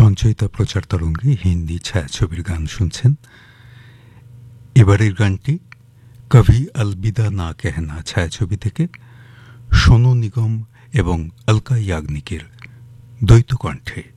সঞ্চয়িতা প্রচার তরঙ্গে হিন্দি ছায়াছবির গান শুনছেন। এবারের গানটি কভি আলবিদা না কেহনা ছায়াছবি থেকে সোনু নিগম এবং অলকা ইয়াগনিকের দ্বৈত কণ্ঠে।